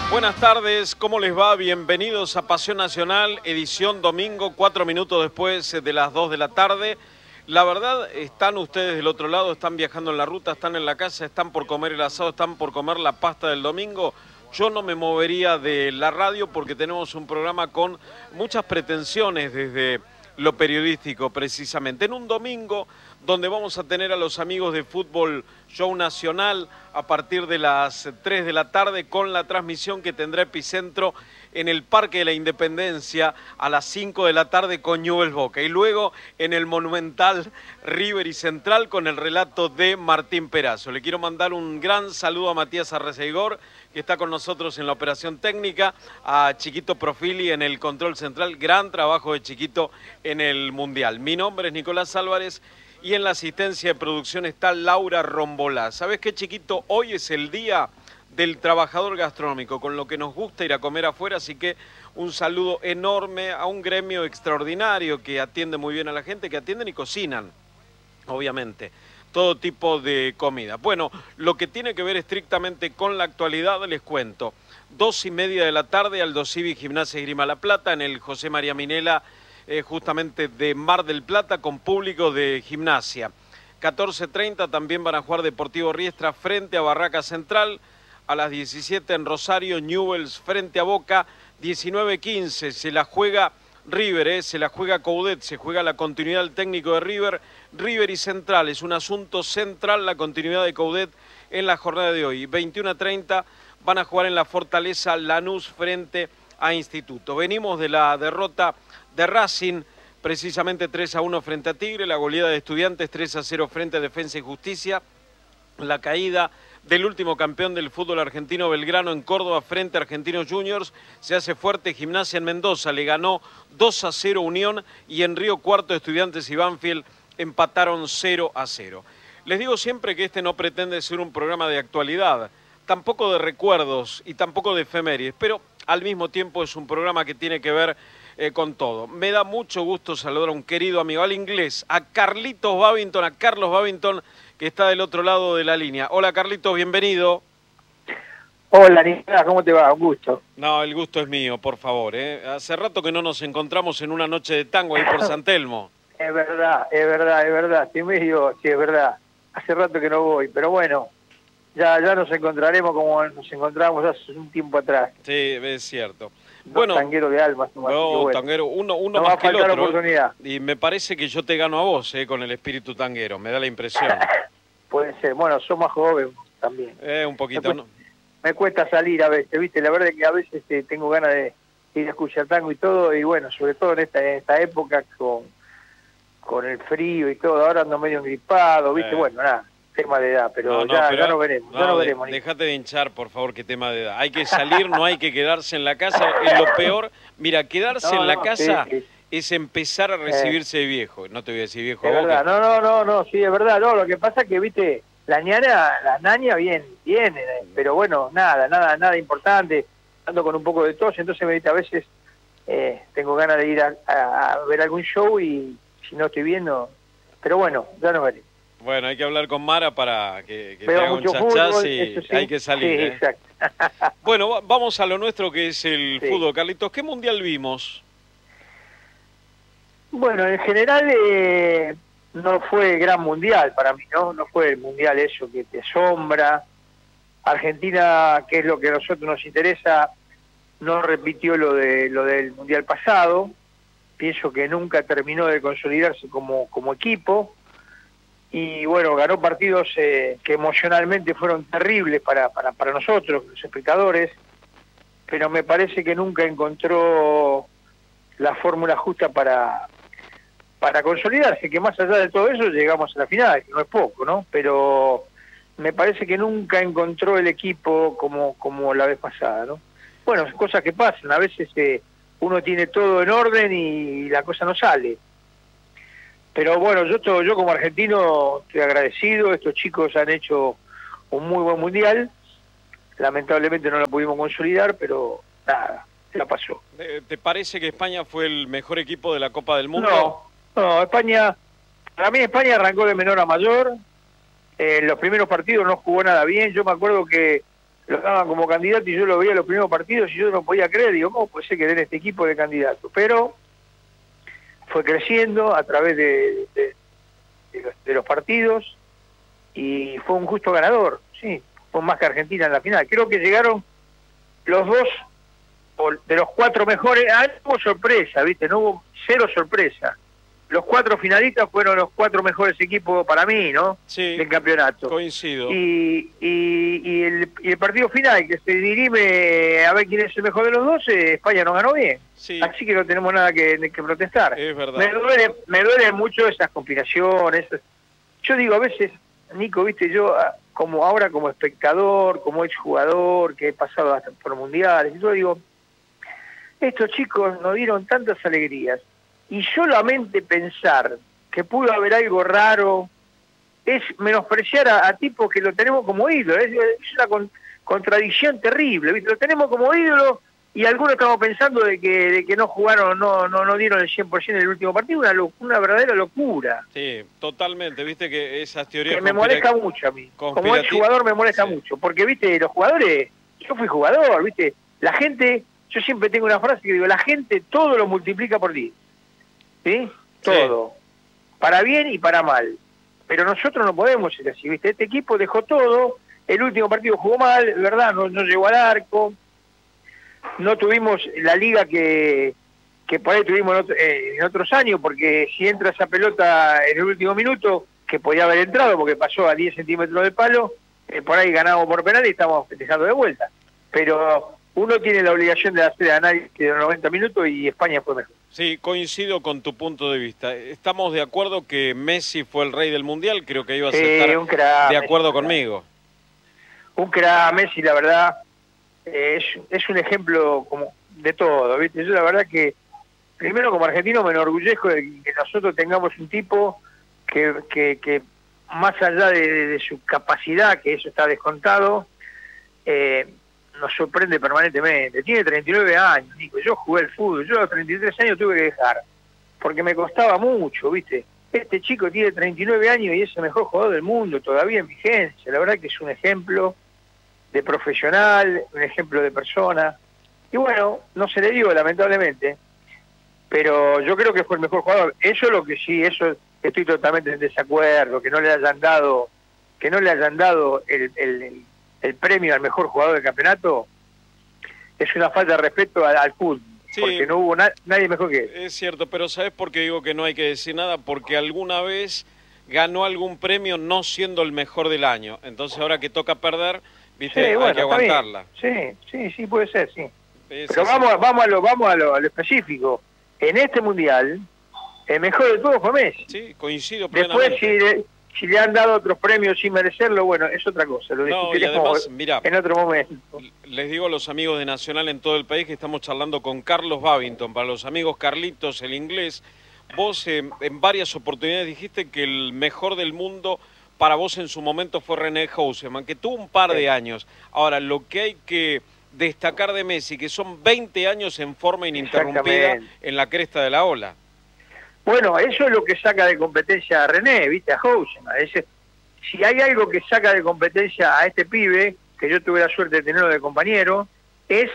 Buenas tardes, ¿cómo les va? Bienvenidos a Pasión Nacional, edición domingo, 4 minutos después de las 2 de la tarde. La verdad, están ustedes del otro lado, están viajando en la ruta, están en la casa, están por comer el asado, están por comer la pasta del domingo. Yo no me movería de la radio porque tenemos un programa con muchas pretensiones desde lo periodístico, precisamente. En un domingo donde vamos a tener a los amigos de Fútbol Show Nacional a partir de las 3 de la tarde con la transmisión que tendrá Epicentro en el Parque de la Independencia a las 5 de la tarde con Newell's Boca. Y luego en el Monumental River y Central con el relato de Martín Perazo. Le quiero mandar un gran saludo a Matías Arreceigor, que está con nosotros en la operación técnica, a Chiquito Profili en el control central. Gran trabajo de Chiquito en el Mundial. Mi nombre es Nicolás Álvarez. Y en la asistencia de producción está Laura Rombolá. ¿Sabés qué, Chiquito? Hoy es el día del trabajador gastronómico, con lo que nos gusta ir a comer afuera, así que un saludo enorme a un gremio extraordinario que atiende muy bien a la gente, que atienden y cocinan, obviamente, todo tipo de comida. Bueno, lo que tiene que ver estrictamente con la actualidad, les cuento. 2:30 de la tarde, Aldo Civi, Gimnasia Esgrima La Plata, en el José María Minela, justamente de Mar del Plata, con público de Gimnasia. 14:30 también van a jugar Deportivo Riestra frente a Barraca Central. A las 17 en Rosario, Newell's frente a Boca. 19:15 se la juega River, se la juega Coudet, se juega la continuidad del técnico de River. River y Central, es un asunto central la continuidad de Coudet en la jornada de hoy. 21:30 van a jugar en la Fortaleza Lanús frente a Instituto. Venimos de la derrota de Racing, precisamente 3-1 frente a Tigre, la goleada de Estudiantes 3-0 frente a Defensa y Justicia, la caída del último campeón del fútbol argentino Belgrano en Córdoba frente a Argentinos Juniors, se hace fuerte Gimnasia en Mendoza, le ganó 2-0 Unión y en Río Cuarto Estudiantes y Banfield empataron 0-0. Les digo siempre que este no pretende ser un programa de actualidad, tampoco de recuerdos y tampoco de efemérides, pero al mismo tiempo es un programa que tiene que ver con todo. Me da mucho gusto saludar a un querido amigo, al inglés, a Carlitos Babington, a Carlos Babington, que está del otro lado de la línea. Hola Carlitos, bienvenido. Hola Nicolás, ¿cómo te va? Un gusto. No, el gusto es mío, por favor. Hace rato que no nos encontramos en una noche de tango ahí por San Telmo. Es verdad. Sí, es verdad. Hace rato que no voy, pero bueno, ya nos encontraremos como nos encontramos hace un tiempo atrás. Sí, es cierto. Bueno, tanguero de alma. No, bueno. Tanguero, uno no más que el otro. Oportunidad. Y me parece que yo te gano a vos, con el espíritu tanguero, me da la impresión. Puede ser, bueno, sos más joven también. Un poquito, ¿no? Me cuesta salir a veces, ¿viste? La verdad es que a veces tengo ganas de ir a escuchar tango y todo, y bueno, sobre todo en esta época con el frío y todo, ahora ando medio engripado, ¿viste? Bueno, nada. Tema de edad, pero ya no veremos. Déjate de hinchar, por favor, que tema de edad. Hay que salir, no hay que quedarse en la casa. Es lo peor. Mira, quedarse en la casa es empezar a recibirse de viejo. No te voy a decir viejo. Es verdad, no, sí, es verdad. No, lo que pasa es que, viste, la ñaña viene, pero bueno, nada importante. Ando con un poco de tos, entonces, viste, a veces tengo ganas de ir a ver algún show y si no estoy viendo, pero bueno, ya nos veremos. Bueno, hay que hablar con Mara para que te haga un chachás y sí, hay que salir. Sí, exacto. Bueno, vamos a lo nuestro que es el fútbol. Carlitos, ¿qué mundial vimos? Bueno, en general no fue gran mundial para mí, ¿no? No fue el mundial eso que te asombra. Argentina, que es lo que a nosotros nos interesa, no repitió lo del mundial pasado. Pienso que nunca terminó de consolidarse como equipo. Y bueno, ganó partidos que emocionalmente fueron terribles para nosotros, los espectadores, pero me parece que nunca encontró la fórmula justa para consolidarse, que más allá de todo eso llegamos a la final, que no es poco, ¿no? Pero me parece que nunca encontró el equipo como la vez pasada, ¿no? Bueno, son cosas que pasan, a veces uno tiene todo en orden y la cosa no sale. Pero bueno, yo como argentino estoy agradecido, estos chicos han hecho un muy buen mundial, lamentablemente no la pudimos consolidar, pero nada, la pasó. ¿Te parece que España fue el mejor equipo de la Copa del Mundo? No, para mí España arrancó de menor a mayor, los primeros partidos no jugó nada bien, yo me acuerdo que lo daban como candidato y yo lo veía en los primeros partidos y yo no podía creer, digo, ¿cómo puede ser que den este equipo de candidato? Pero fue creciendo a través de los partidos y fue un justo ganador, sí, fue más que Argentina en la final. Creo que llegaron los dos, de los 4 mejores, no hubo sorpresa, ¿viste? No hubo cero sorpresa. Los 4 finalistas fueron los 4 mejores equipos para mí, ¿no? Sí, del campeonato. Coincido. Y el partido final, que se dirime a ver quién es el mejor de los dos, España no ganó bien. Sí. Así que no tenemos nada que protestar. Es verdad. Me duele mucho esas combinaciones. Yo digo, a veces, Nico, viste, yo como ahora como espectador, como exjugador, que he pasado hasta por mundiales, yo digo, estos chicos nos dieron tantas alegrías. Y solamente pensar que pudo haber algo raro es menospreciar a tipos que lo tenemos como ídolo. Es una contradicción terrible, ¿viste? Lo tenemos como ídolo y algunos estamos pensando de que no jugaron, no dieron el 100% en el último partido. Una verdadera locura. Sí, totalmente. Viste que esas teorías... Que me molesta mucho a mí. Como exjugador me molesta mucho. Porque, viste, los jugadores... Yo fui jugador, viste. La gente... Yo siempre tengo una frase que digo, la gente todo lo multiplica por 10. ¿Sí? Todo. Sí. Para bien y para mal. Pero nosotros no podemos ser así, ¿viste? Este equipo dejó todo, el último partido jugó mal, ¿verdad? No llegó al arco, no tuvimos la liga que por ahí tuvimos en otros años, porque si entra esa pelota en el último minuto, que podía haber entrado porque pasó a 10 centímetros del palo, por ahí ganamos por penal y estamos festejando de vuelta. Pero uno tiene la obligación de hacer análisis de los 90 minutos y España fue mejor. Sí, coincido con tu punto de vista. Estamos de acuerdo que Messi fue el rey del Mundial, creo que ibas a estar de acuerdo conmigo. Un crack, Messi, la verdad, es un ejemplo como de todo, ¿viste? Yo la verdad que, primero como argentino me enorgullezco de que nosotros tengamos un tipo que más allá de su capacidad, que eso está descontado, nos sorprende permanentemente. Tiene 39 años, Nico. Yo jugué el fútbol. Yo a los 33 años tuve que dejar, porque me costaba mucho, ¿viste? Este chico tiene 39 años y es el mejor jugador del mundo, todavía en vigencia. La verdad que es un ejemplo de profesional, un ejemplo de persona. Y bueno, no se le dio, lamentablemente, pero yo creo que fue el mejor jugador. Eso es lo que sí, eso estoy totalmente en desacuerdo, que no le hayan dado el premio al mejor jugador del campeonato. Es una falta de respeto al fútbol, sí, porque no hubo nadie mejor que él. Es cierto, pero ¿sabes por qué digo que no hay que decir nada? Porque alguna vez ganó algún premio no siendo el mejor del año. Entonces ahora que toca perder, viste, sí, bueno, hay que aguantarla. Sí, puede ser, sí. Pero vamos a lo específico. En este mundial, el mejor de todos fue Messi. Sí, coincido plenamente. Después, si le han dado otros premios sin merecerlo, bueno, es otra cosa. Lo discutiremos en otro momento. Les digo a los amigos de Nacional en todo el país que estamos charlando con Carlos Babington. Para los amigos Carlitos, el inglés, vos en varias oportunidades dijiste que el mejor del mundo para vos en su momento fue René Houseman, que tuvo un par de años. Ahora, lo que hay que destacar de Messi, que son 20 años en forma ininterrumpida en la cresta de la ola. Bueno, eso es lo que saca de competencia a René, ¿viste? A Houseman. Si hay algo que saca de competencia a este pibe, que yo tuve la suerte de tenerlo de compañero, es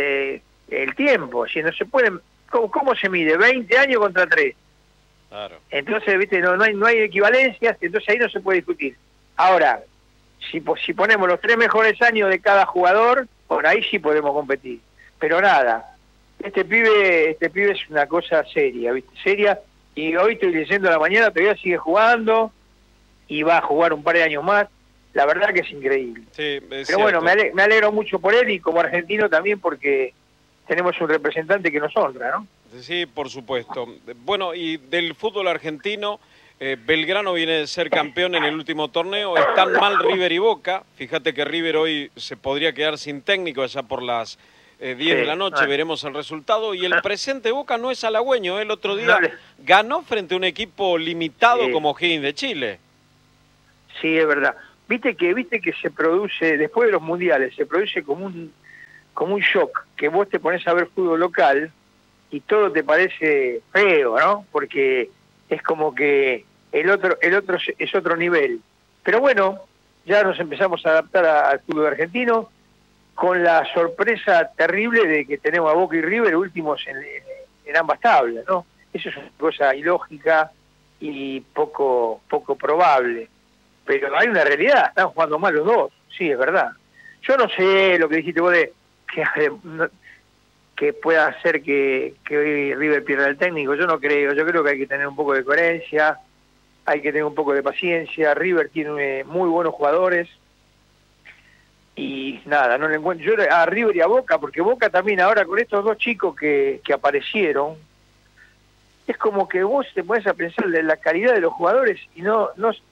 el tiempo. Si no se pueden, ¿cómo se mide? 20 años contra 3. Claro. Entonces, ¿viste? No hay equivalencias, entonces ahí no se puede discutir. Ahora, si ponemos los 3 mejores años de cada jugador, por ahí sí podemos competir. Pero nada, este pibe es una cosa seria, ¿viste? Seria. Y hoy estoy leyendo a la mañana, todavía sigue jugando y va a jugar un par de años más. La verdad que es increíble. Sí, pero bueno, me alegro mucho por él y como argentino también porque tenemos un representante que nos honra, ¿no? Sí, por supuesto. Bueno, y del fútbol argentino, Belgrano viene de ser campeón en el último torneo. Están mal River y Boca. Fíjate que River hoy se podría quedar sin técnico allá por las 10 de la noche, veremos el resultado. Y el presente Boca no es halagüeño. El otro día ganó frente a un equipo limitado como Higgins de Chile. Sí, es verdad. Viste que se produce, después de los mundiales, se produce como un shock, que vos te pones a ver fútbol local y todo te parece feo, ¿no? Porque es como que el otro es otro nivel. Pero bueno, ya nos empezamos a adaptar al fútbol argentino con la sorpresa terrible de que tenemos a Boca y River últimos en ambas tablas, ¿no? Eso es una cosa ilógica y poco probable. Pero hay una realidad, están jugando mal los dos, sí, es verdad. Yo no sé lo que dijiste vos de que pueda hacer que hoy River pierda el técnico, yo no creo, yo creo que hay que tener un poco de coherencia, hay que tener un poco de paciencia. River tiene muy buenos jugadores y nada, no le encuentro yo a River y a Boca, porque Boca también ahora con estos dos chicos que aparecieron, es como que vos te pones a pensar en la calidad de los jugadores y no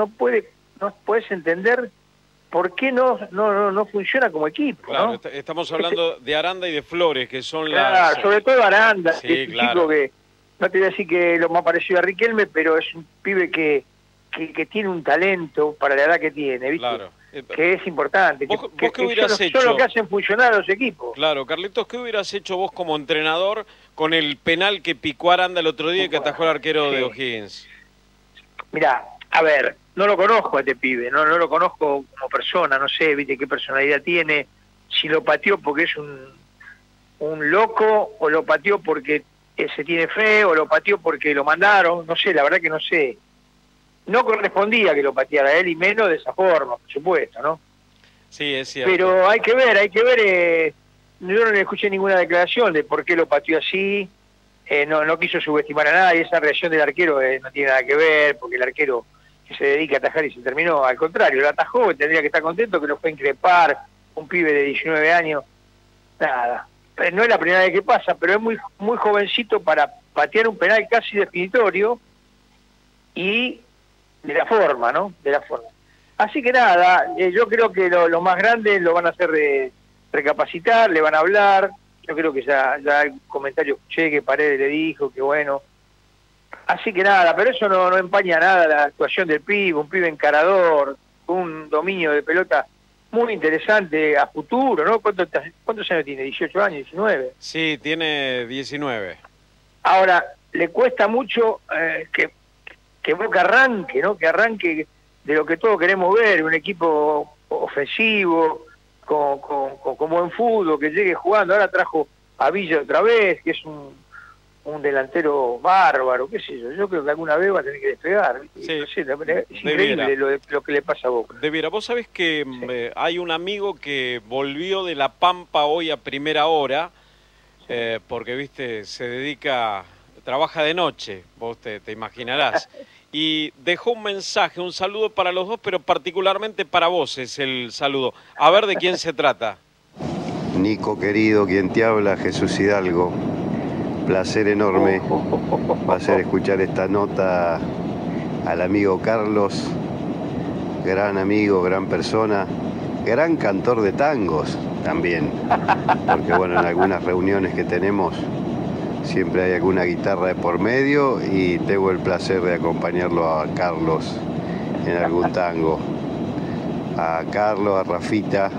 puedes entender por qué no funciona como equipo. Claro, ¿no? Estamos hablando de Aranda y de Flores, que son claro, sobre todo Aranda, sí, es un claro. chico que, no te voy a decir que lo más parecido a Riquelme, pero es un pibe que tiene un talento para la edad que tiene, ¿viste? Claro. Que es importante. ¿Vos qué hubieras hecho? Son lo que hacen funcionar a los equipos. Claro, Carlitos, ¿qué hubieras hecho vos como entrenador con el penal que picó Aranda el otro día y que atajó el arquero de O'Higgins? Mirá, a ver, no lo conozco a este pibe, no lo conozco como persona, no sé, viste qué personalidad tiene, si lo pateó porque es un loco, o lo pateó porque se tiene fe, o lo pateó porque lo mandaron, no sé, la verdad que no sé. No correspondía que lo pateara él, y menos de esa forma, por supuesto, ¿no? Sí, es cierto. Pero hay que ver, yo no le escuché ninguna declaración de por qué lo pateó así, no quiso subestimar a nadie, esa reacción del arquero no tiene nada que ver, porque el arquero que se dedica a atajar y se terminó, al contrario, lo atajó, tendría que estar contento, que lo fue a increpar, un pibe de 19 años, nada. No es la primera vez que pasa, pero es muy jovencito para patear un penal casi definitorio y de la forma, ¿no? De la forma. Así que nada, yo creo que lo más grande lo van a hacer recapacitar, le van a hablar. Yo creo que ya el comentario escuché que Paredes le dijo que bueno. Así que nada, pero eso no empaña nada la actuación del pibe, un pibe encarador, un dominio de pelota muy interesante a futuro, ¿no? ¿Cuántos años tiene? ¿18 años? ¿19? Sí, tiene 19. Ahora, le cuesta mucho que Boca arranque, ¿no? Que arranque de lo que todos queremos ver, un equipo ofensivo, con buen fútbol, que llegue jugando. Ahora trajo a Villa otra vez, que es un delantero bárbaro, qué sé yo. Yo creo que alguna vez va a tener que despegar. Sí, no sé, es increíble lo que le pasa a Boca. Debiera, vos sabés que hay un amigo que volvió de La Pampa hoy a primera hora, porque, viste, se dedica, trabaja de noche, vos te imaginarás. Y dejó un mensaje, un saludo para los dos, pero particularmente para vos es el saludo. A ver de quién se trata. Nico querido, quien te habla, Jesús Hidalgo. Placer enorme va a ser escuchar esta nota al amigo Carlos, gran amigo, gran persona, gran cantor de tangos también, porque bueno, en algunas reuniones que tenemos siempre hay alguna guitarra de por medio y tengo el placer de acompañarlo a Carlos en algún tango. A Carlos, a Rafita,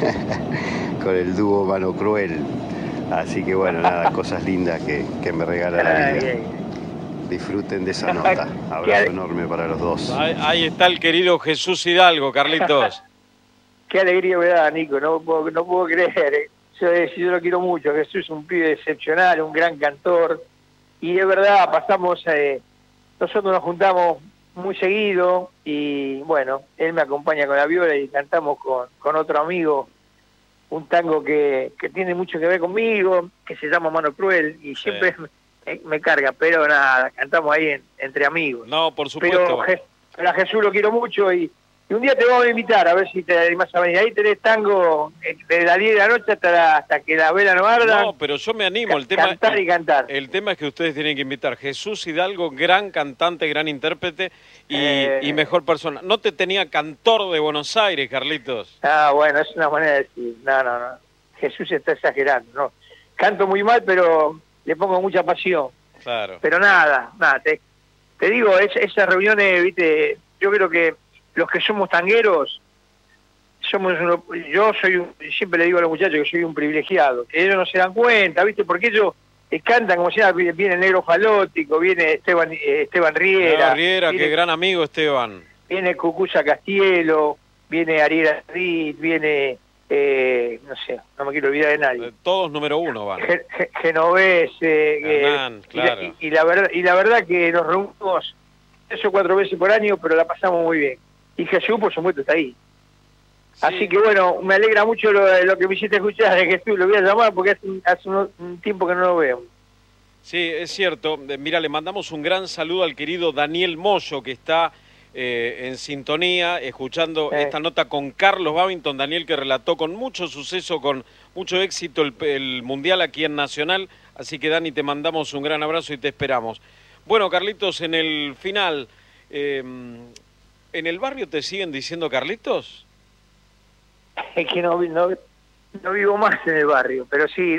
con el dúo Mano Cruel. Así que bueno, nada, cosas lindas que me regala la vida. Disfruten de esa nota. Abrazo enorme para los dos. Ahí está el querido Jesús Hidalgo, Carlitos. Qué alegría me da, Nico, no puedo creer. Yo lo quiero mucho. Jesús es un pibe excepcional, un gran cantor. Y es verdad, nosotros nos juntamos muy seguido y bueno, él me acompaña con la viola y cantamos con otro amigo un tango que tiene mucho que ver conmigo, que se llama Mano Cruel, y siempre me carga, pero nada, cantamos ahí entre amigos. No, por supuesto. Pero a Jesús lo quiero mucho y un día te vamos a invitar a ver si te animás a venir. Ahí tenés tango desde las 10 de la noche hasta que la vela no arda. No, pero yo me animo. El tema, cantar y cantar. El tema es que ustedes tienen que invitar. Jesús Hidalgo, gran cantante, gran intérprete y mejor persona. ¿No te tenía cantor de Buenos Aires, Carlitos? Ah, bueno, es una manera de decir. No. Jesús está exagerando. No. Canto muy mal, pero le pongo mucha pasión. Claro. Pero nada, te digo, esas reuniones, viste, yo creo que los que somos tangueros, siempre le digo a los muchachos que soy un privilegiado, que ellos no se dan cuenta, ¿viste? Porque ellos cantan como si viene el Negro Falótico, viene Esteban Riera. Qué gran amigo Esteban. Viene Cucuza Castielo, viene Ariel Arrit, viene no sé, no me quiero olvidar de nadie. Todos número 1 van. Genovés, Hernán, claro. y la verdad que nos reunimos 3 o 4 veces por año, pero la pasamos muy bien. Y Jesús, por supuesto, está ahí. Sí. Así que bueno, me alegra mucho lo que me hiciste escuchar de Jesús, lo voy a llamar porque hace un tiempo que no lo veo. Sí, es cierto. Mira, le mandamos un gran saludo al querido Daniel Moyo, que está en sintonía, escuchando esta nota con Carlos Babington. Daniel, que relató con mucho suceso, con mucho éxito el Mundial aquí en Nacional. Así que, Dani, te mandamos un gran abrazo y te esperamos. Bueno, Carlitos, en el final, ¿en el barrio te siguen diciendo Carlitos? Es que no vivo más en el barrio, pero sí,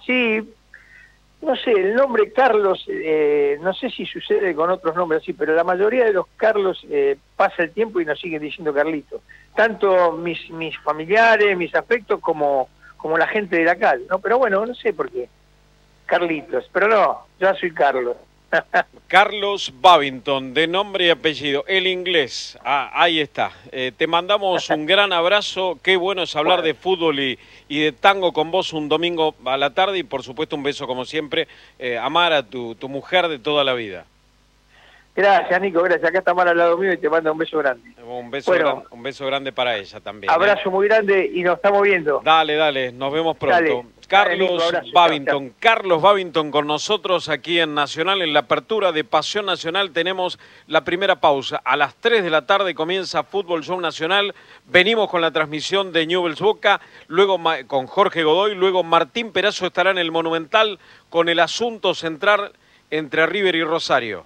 no sé, el nombre Carlos, no sé si sucede con otros nombres así, pero la mayoría de los Carlos pasa el tiempo y nos siguen diciendo Carlitos. Tanto mis familiares, mis afectos, como la gente de la calle, ¿no? Pero bueno, no sé por qué. Carlitos, pero no, ya soy Carlos. Carlos Babington, de nombre y apellido, el inglés. Ahí está. Te mandamos un gran abrazo. Qué bueno es hablar de fútbol y de tango con vos un domingo a la tarde. Y por supuesto un beso como siempre. Amar a tu mujer de toda la vida. Gracias, Nico, gracias. Acá está Mara al lado mío y te manda un beso grande. Un beso grande para ella también. Abrazo muy grande y nos estamos viendo. Dale, nos vemos pronto. Dale. Carlos Nico, Babington, Carlos Babington con nosotros aquí en Nacional, en la apertura de Pasión Nacional. Tenemos la primera pausa. A las 3 de la tarde comienza Fútbol Show Nacional. Venimos con la transmisión de Newell's Boca, luego con Jorge Godoy, luego Martín Perazo estará en el Monumental con el asunto central entre River y Rosario.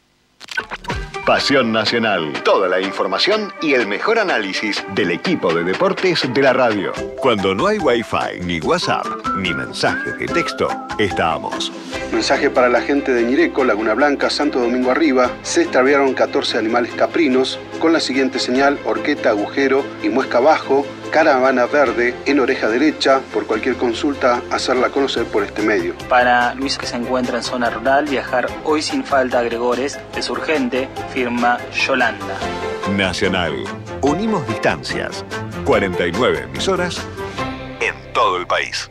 Pasión Nacional. Toda la información y el mejor análisis del equipo de deportes de la radio. Cuando no hay Wi-Fi, ni WhatsApp, ni mensajes de texto, estamos. Mensaje para la gente de Ñireco, Laguna Blanca, Santo Domingo Arriba. Se extraviaron 14 animales caprinos con la siguiente señal: horqueta, agujero y muesca abajo, caravana verde en oreja derecha. Por cualquier consulta, hacerla conocer por este medio. Para Luis, que se encuentra en zona rural, viajar hoy sin falta a Gregores es urgente, firma Yolanda. Nacional. Unimos distancias. 49 emisoras en todo el país.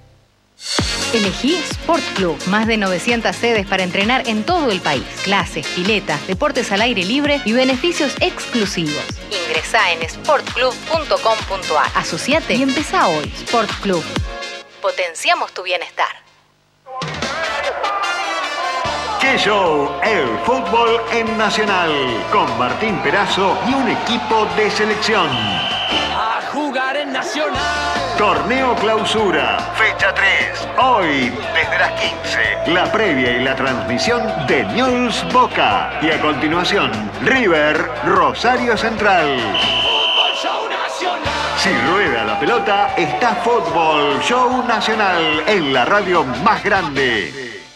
Elegí Sport Club. Más de 900 sedes para entrenar en todo el país. Clases, piletas, deportes al aire libre y beneficios exclusivos. Ingresá en sportclub.com.ar. Asociate y empezá hoy. Sport Club. Potenciamos tu bienestar. ¡Qué show! El fútbol en Nacional. Con Martín Perazo y un equipo de selección. A jugar en Nacional. Torneo Clausura, fecha 3. Hoy, desde las 15. La previa y la transmisión de Newell's Boca. Y a continuación, River, Rosario Central. Fútbol Show Nacional. Si rueda la pelota, está Fútbol Show Nacional en la radio más grande.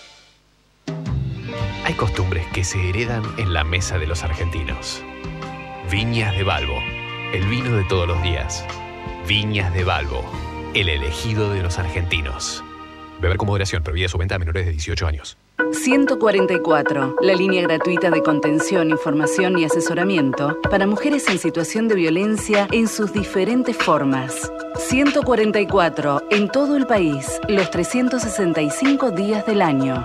Hay costumbres que se heredan en la mesa de los argentinos. Viñas de Balbo, el vino de todos los días. Viñas de Balbo, el elegido de los argentinos. Beber con moderación, prohibida su venta a menores de 18 años. 144, la línea gratuita de contención, información y asesoramiento para mujeres en situación de violencia en sus diferentes formas. 144, en todo el país, los 365 días del año.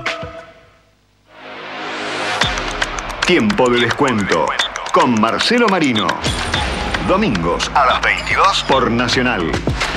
Tiempo de descuento con Marcelo Marino. Domingos a las 22 por Nacional.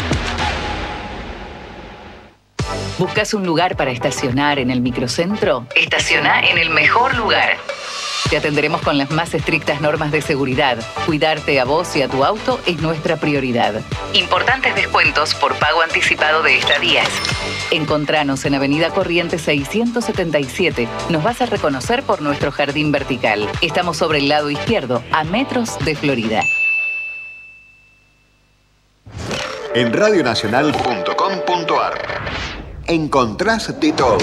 ¿Buscas un lugar para estacionar en el microcentro? Estaciona en el mejor lugar. Te atenderemos con las más estrictas normas de seguridad. Cuidarte a vos y a tu auto es nuestra prioridad. Importantes descuentos por pago anticipado de estadías. Encontranos en Avenida Corrientes 677. Nos vas a reconocer por nuestro jardín vertical. Estamos sobre el lado izquierdo, a metros de Florida. En radionacional.com.ar encontrás de todo.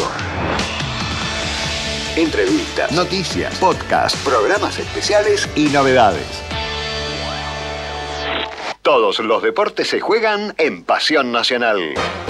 Entrevistas, noticias, podcasts, programas especiales y novedades. Todos los deportes se juegan en Pasión Nacional.